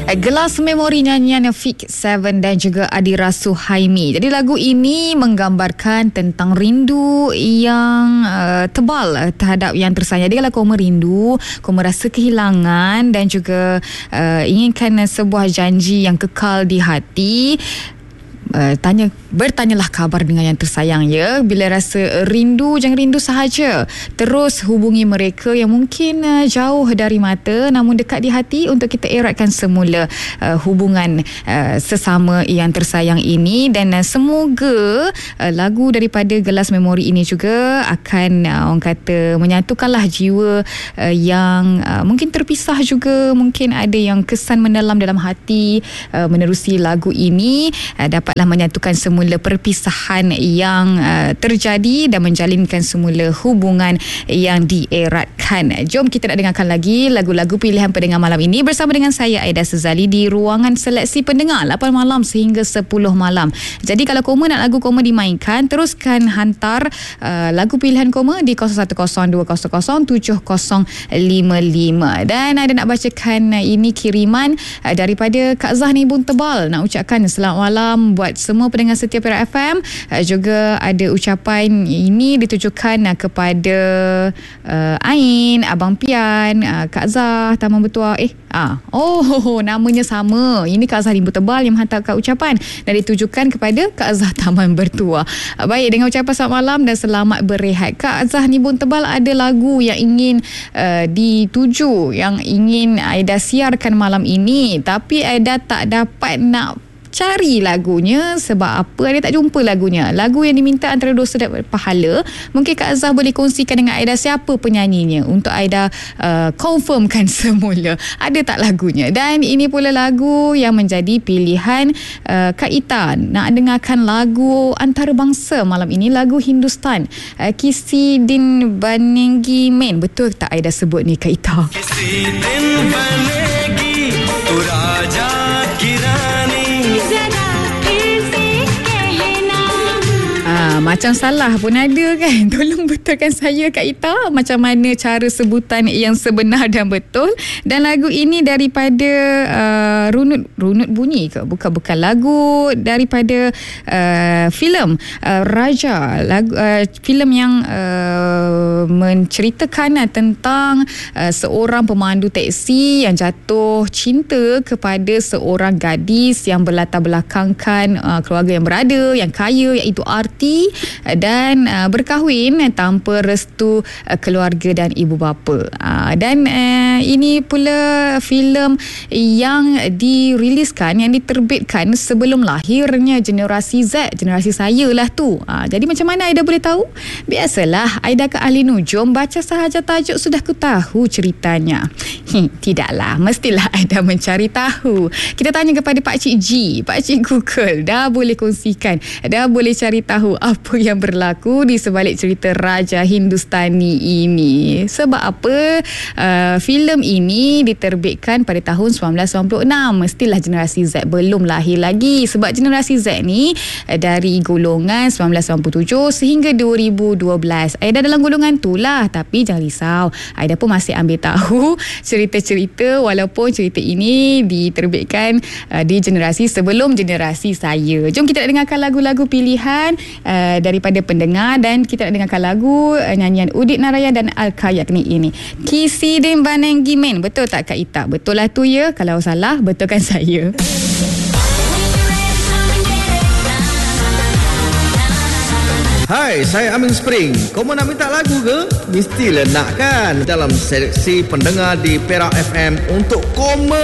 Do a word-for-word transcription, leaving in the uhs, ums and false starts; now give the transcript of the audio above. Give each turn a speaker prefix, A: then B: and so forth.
A: Gelas Memori nyanyian Fik Seven dan juga Adira Suhaimi. Jadi lagu ini menggambarkan tentang rindu yang uh, tebal terhadap yang tersayang. Jadi kalau kau merindu, kau merasa kehilangan dan juga uh, inginkan sebuah janji yang kekal di hati, Uh, tanya bertanyalah khabar dengan yang tersayang ya. Bila rasa rindu, jangan rindu sahaja, terus hubungi mereka yang mungkin uh, jauh dari mata namun dekat di hati untuk kita eratkan semula uh, hubungan uh, sesama yang tersayang ini. Dan uh, semoga uh, lagu daripada Gelas Memori ini juga akan uh, orang kata menyatukanlah jiwa uh, yang uh, mungkin terpisah juga, mungkin ada yang kesan mendalam dalam hati uh, menerusi lagu ini, uh, dapat menyatukan semula perpisahan yang uh, terjadi dan menjalinkan semula hubungan yang dieratkan. Jom kita nak dengarkan lagi lagu-lagu pilihan pendengar malam ini bersama dengan saya Aida Sezali di ruangan seleksi pendengar lapan malam sehingga sepuluh malam. Jadi kalau koma nak lagu koma dimainkan, teruskan hantar uh, lagu pilihan koma di kosong satu kosong dua kosong kosong tujuh kosong lima lima. Dan ada nak bacakan uh, ini kiriman uh, daripada Kak Zah Nibun Tebal. Nak ucapkan selamat malam buat semua pendengar setia Perak F M. Uh, juga ada ucapan ini ditujukan uh, kepada uh, Ain, Abang Pian, uh, Kak Zah, Taman Bertuah. Eh, ah, oh, namanya sama. Ini Kak Zah Limbu Tebal yang menghantarkan ucapan dan ditujukan kepada Kak Zah Taman Bertuah. Uh, baik, dengan ucapan selamat malam dan selamat berehat. Kak Zah Nibun Tebal, ada lagu yang ingin uh, dituju, yang ingin Aida siarkan malam ini, tapi Aida tak dapat nak cari lagunya. Sebab apa? Aida tak jumpa lagunya. Lagu yang diminta antara dosa dan pahala. Mungkin Kak Azhar boleh kongsikan dengan Aida siapa penyanyinya untuk Aida uh, confirmkan semula ada tak lagunya. Dan ini pula lagu yang menjadi pilihan uh, Kak Ita. Nak dengarkan lagu antarabangsa malam ini, lagu Hindustan, uh, Kisi Din Banegi Main. Betul tak Aida sebut ni Kak Ita? Kisi Din Banegi Tu Raja Kirani. Ah, macam salah pun ada kan. Tolong betulkan saya Kak Ita, macam mana cara sebutan yang sebenar dan betul. Dan lagu ini daripada uh, Runut Runut Bunyi ke? Bukan bukan lagu daripada uh, filem uh, Raja. Lagu uh, filem yang uh, menceritakan uh, tentang uh, seorang pemandu teksi yang jatuh cinta kepada seorang gadis yang berlatar belakangkan uh, keluarga yang berada, yang kaya, iaitu Arti, dan uh, berkahwin tanpa restu uh, keluarga dan ibu bapa. Uh, dan uh, ini pula filem yang diriliskan, yang diterbitkan sebelum lahirnya generasi Z, generasi saya lah tu. Uh, jadi macam mana Aida boleh tahu? Biasalah, Aida ke ahli nujum, baca sahaja tajuk sudah ku tahu ceritanya. Hmm, tidaklah, mestilah Aida mencari tahu. Kita tanya kepada Pak Cik G, Pak Cik Google, dah boleh kongsikan, dah boleh cari tahu apa yang berlaku di sebalik cerita Raja Hindustani ini. Sebab apa uh, filem ini diterbitkan pada tahun sembilan belas sembilan puluh enam. Mestilah generasi Z belum lahir lagi. Sebab generasi Z ni uh, dari golongan sembilan belas sembilan puluh tujuh sehingga dua ribu dua belas. Aida dalam golongan tu lah. Tapi jangan risau, Aida pun masih ambil tahu cerita-cerita walaupun cerita ini diterbitkan uh, di generasi sebelum generasi saya. Jom kita dengarkan lagu-lagu pilihan Uh, daripada pendengar, dan kita nak dengarkan lagu uh, nyanyian Udit Naraya dan Al-Kayak ni ini, Kisi Din Banegi Main. Betul tak Kak Ita? Betul lah tu ya. Kalau salah, betulkan saya.
B: Hai, saya Amin Spring. Kau mau nak minta lagu ke? Mestilah nak kan? Dalam seleksi pendengar di Perak F M untuk koma